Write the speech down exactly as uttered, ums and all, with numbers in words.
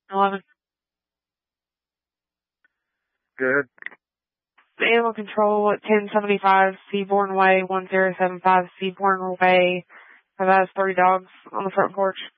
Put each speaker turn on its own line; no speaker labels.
eleven.
Good.
Animal control at ten seventy-five Seaborn Way, one zero seven five Seaborn Way. I've asked three dogs on the front porch.